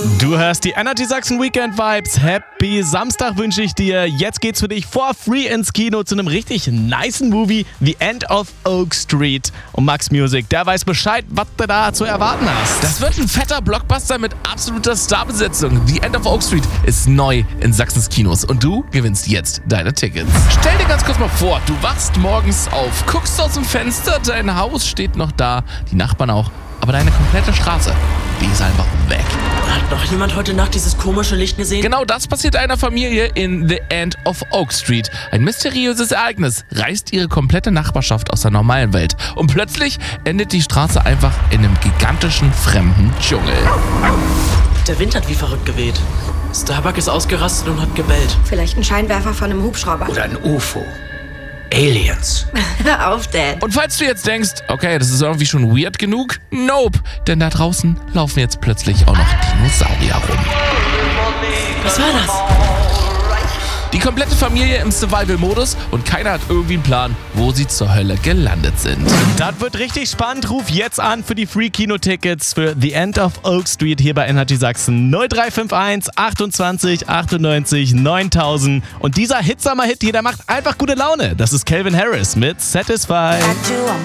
Du hörst die Energy Sachsen Weekend Vibes. Happy Samstag wünsche ich dir. Jetzt geht's für dich for free ins Kino zu einem richtig nicen Movie, The End of Oak Street. Und Max Music, der weiß Bescheid, was du da zu erwarten hast. Das wird ein fetter Blockbuster mit absoluter Starbesetzung. The End of Oak Street ist neu in Sachsens Kinos und du gewinnst jetzt deine Tickets. Stell dir ganz kurz mal vor, du wachst morgens auf, guckst aus dem Fenster, dein Haus steht noch da, die Nachbarn auch, aber deine komplette Straße, die ist einfach weg. Hat noch jemand heute Nacht dieses komische Licht gesehen? Genau das passiert einer Familie in The End of Oak Street. Ein mysteriöses Ereignis reißt ihre komplette Nachbarschaft aus der normalen Welt. Und plötzlich endet die Straße einfach in einem gigantischen fremden Dschungel. Der Wind hat wie verrückt geweht. Starbuck ist ausgerastet und hat gebellt. Vielleicht ein Scheinwerfer von einem Hubschrauber. Oder ein UFO. Aliens. Hör auf, Dad. Und falls du jetzt denkst, okay, das ist irgendwie schon weird genug, nope, denn da draußen laufen jetzt plötzlich auch noch Dinosaurier rum. Was war das? Die komplette Familie im Survival-Modus und keiner hat irgendwie einen Plan, wo sie zur Hölle gelandet sind. Das wird richtig spannend. Ruf jetzt an für die Free-Kino-Tickets für The End of Oak Street hier bei Energy Sachsen 0351 28 98 9000. Und dieser Hit-Sommer-Hit hier, der macht einfach gute Laune. Das ist Calvin Harris mit Satisfied.